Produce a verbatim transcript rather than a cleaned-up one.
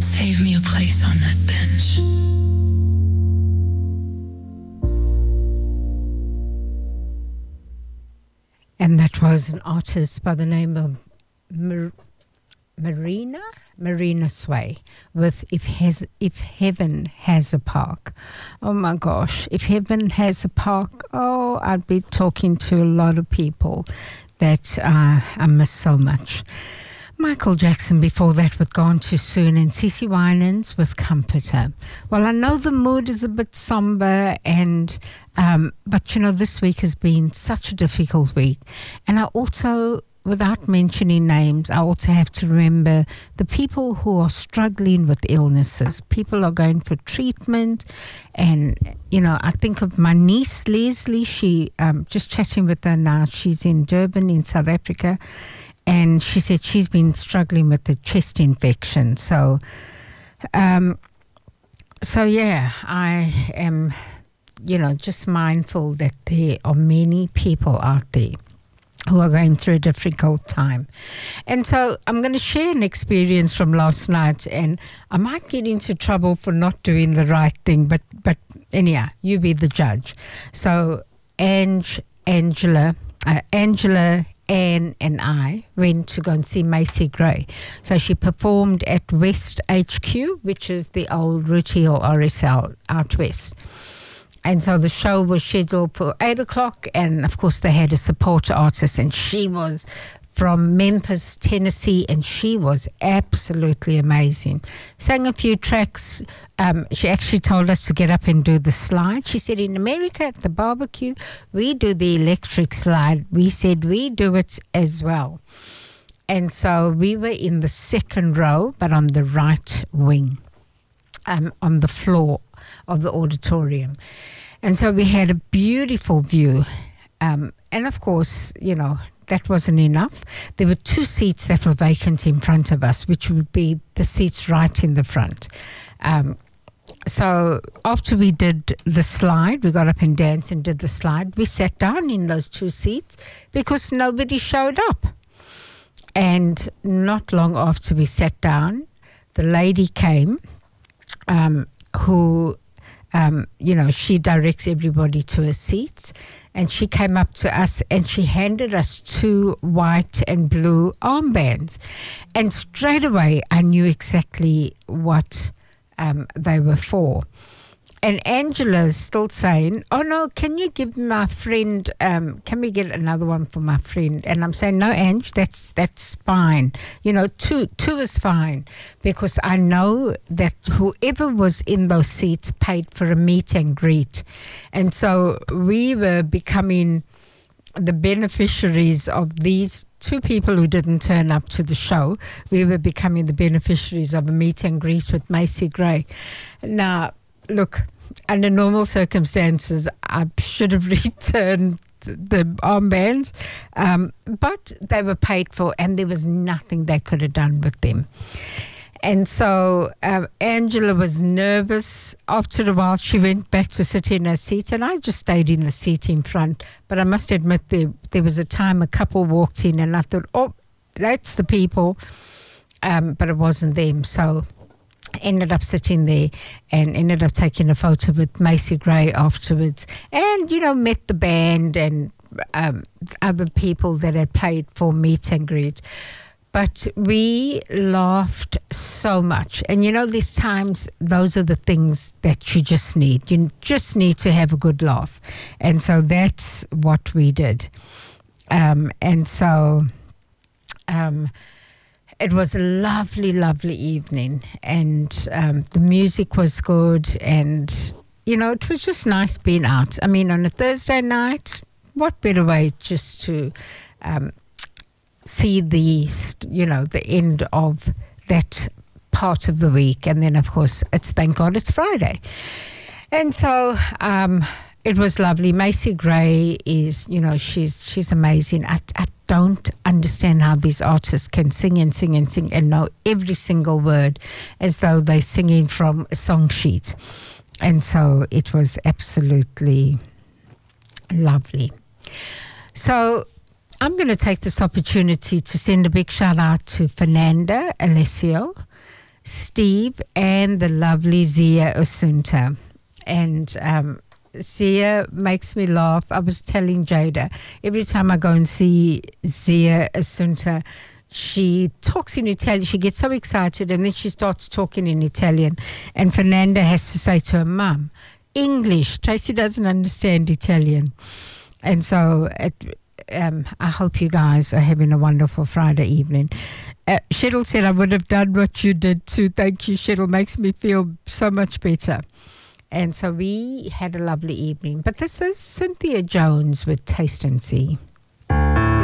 Save me a place on that bench. And that was an artist by the name of Mar- Marina Marina Sway with If Has If Heaven Has a Park. Oh my gosh, if heaven has a park, oh, I'd be talking to a lot of people that uh, I miss so much. Michael Jackson before that with Gone Too Soon, and CeCe Winans with Comforter. Well, I know the mood is a bit somber, and um, but you know, this week has been such a difficult week. And I also, without mentioning names, I also have to remember the people who are struggling with illnesses. People are going for treatment, and you know, I think of my niece Leslie. She um, just chatting with her now. She's in Durban in South Africa. And she said she's been struggling with a chest infection. So, um, so yeah, I am, you know, just mindful that there are many people out there who are going through a difficult time. And so I'm going to share an experience from last night, and I might get into trouble for not doing the right thing, but, but anyhow, you be the judge. So Ange, Angela, uh, Angela, Anne and I went to go and see Macy Gray. So she performed at West H Q, which is the old Rutiel R S L out west. And so the show was scheduled for eight o'clock, and of course they had a support artist, and she was from Memphis, Tennessee, and she was absolutely amazing. Sang a few tracks. Um, she actually told us to get up and do the slide. She said, in America at the barbecue, we do the electric slide. We said we do it as well. And so we were in the second row, but on the right wing, um, on the floor of the auditorium. And so we had a beautiful view. Um, and of course, you know, that wasn't enough. There were two seats that were vacant in front of us, which would be the seats right in the front. Um, so after we did the slide, we got up and danced and did the slide. We sat down in those two seats because nobody showed up. And not long after we sat down, the lady came um, who, um, you know, she directs everybody to her seats. And she came up to us and she handed us two white and blue armbands. And straight away, I knew exactly what um, they were for. And Angela's still saying, oh, no, can you give my friend, um, can we get another one for my friend? And I'm saying, no, Ange, that's that's fine. You know, two two is fine, because I know that whoever was in those seats paid for a meet and greet. And so we were becoming the beneficiaries of these two people who didn't turn up to the show. We were becoming the beneficiaries of a meet and greet with Macy Gray. Now, look, under normal circumstances, I should have returned the armbands, um, but they were paid for, and there was nothing they could have done with them. And so uh, Angela was nervous. After a while, she went back to sit in her seat, and I just stayed in the seat in front. But I must admit, there, there was a time a couple walked in, and I thought, oh, that's the people, um, but it wasn't them. So ended up sitting there and ended up taking a photo with Macy Gray afterwards, and you know, met the band and um, other people that had played for meet and greet. But we laughed so much, and you know, there's times those are the things that you just need. You just need to have a good laugh, and so that's what we did. Um, and so um, it was a lovely, lovely evening, and um, the music was good, and, you know, it was just nice being out. I mean, on a Thursday night, what better way just to um, see the, you know, the end of that part of the week. And then, of course, it's, thank God it's Friday. And so um, it was lovely. Macy Gray is, you know, she's she's amazing. I, I don't understand how these artists can sing and sing and sing and know every single word as though they're singing from a song sheet. And so it was absolutely lovely. So I'm going to take this opportunity to send a big shout out to Fernanda Alessio. Steve, and the lovely Zia Osunta. And um, Zia makes me laugh. I was telling Jada, every time I go and see Zia Osunta, she talks in Italian. She gets so excited, and then she starts talking in Italian. And Fernanda has to say to her, Mum, English. Tracy doesn't understand Italian. And so it, um, I hope you guys are having a wonderful Friday evening. Uh, Cheryl said, I would have done what you did too. Thank you, Cheryl. Makes me feel so much better. And so we had a lovely evening. But this is Cynthia Jones with Taste and See.